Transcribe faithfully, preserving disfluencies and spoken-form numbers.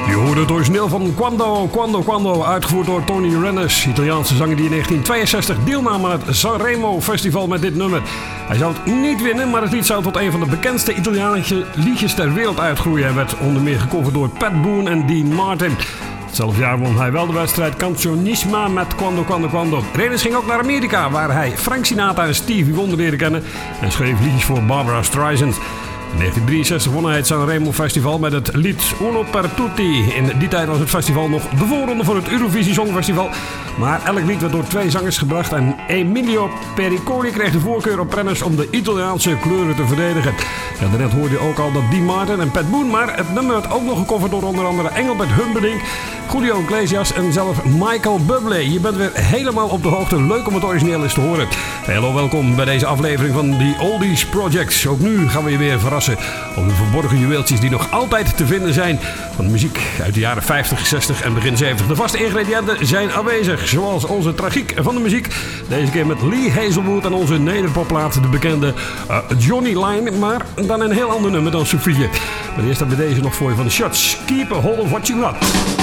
Je hoorde het origineel van Quando, Quando, Quando, uitgevoerd door Tony Rennes, Italiaanse zanger die in negentien tweeënzestig deelnam aan het Sanremo Festival met dit nummer. Hij zou het niet winnen, maar het lied zou tot een van de bekendste Italiaanse liedjes ter wereld uitgroeien. Hij werd onder meer gecoverd door Pat Boone en Dean Martin. Hetzelfde jaar won hij wel de wedstrijd Cancionissima met Quando, Quando, Quando. Rennes ging ook naar Amerika, waar hij Frank Sinatra en Stevie Wonder leerde kennen en schreef liedjes voor Barbara Streisand. In negentien drieënzestig won hij het Sanremo Festival met het lied Uno per Tutti. In die tijd was het festival nog de voorronde voor het Eurovisie Songfestival. Maar elk lied werd door twee zangers gebracht en Emilio Pericoli kreeg de voorkeur op Rennes om de Italiaanse kleuren te verdedigen. Ja, daarnet hoorde je ook al dat Dean Martin en Pat Boone, maar het nummer werd ook nog gecoverd door onder andere Engelbert Humperdinck, Julio Iglesias en zelf Michael Bublé. Je bent weer helemaal op de hoogte. Leuk om het origineel eens te horen. Hallo, welkom bij deze aflevering van The Oldies Project. Ook nu gaan we je weer verrassen op de verborgen juweeltjes die nog altijd te vinden zijn van de muziek uit de jaren vijftig, zestig en begin zeventig. De vaste ingrediënten zijn aanwezig, zoals onze tragiek van de muziek. Deze keer met Lee Hazelwood en onze nederpopplaat, de bekende uh, Johnny Line, maar dan een heel ander nummer dan Sophie. Maar eerst hebben we deze nog voor je van de Shots. Keep a hold of what you got.